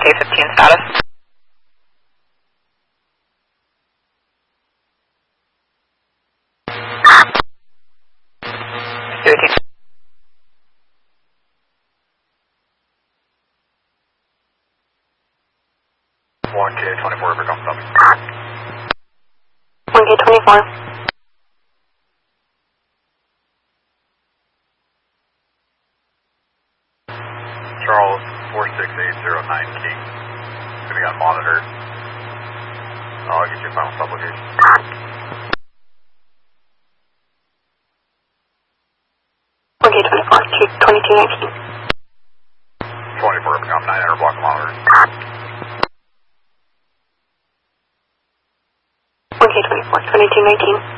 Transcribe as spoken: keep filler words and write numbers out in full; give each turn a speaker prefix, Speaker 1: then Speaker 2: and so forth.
Speaker 1: K fifteen status. U A T.
Speaker 2: one K twenty-four, over come stop.
Speaker 1: one K twenty-four.
Speaker 2: Charles, four six eight zero nine King. Gonna be on monitor. I'll get you a final stop location.
Speaker 1: one K twenty-four, twenty-two nineteen.
Speaker 2: twenty-four, over come nine hundred block of monitor.
Speaker 1: one K twenty-four, twenty-two nineteen.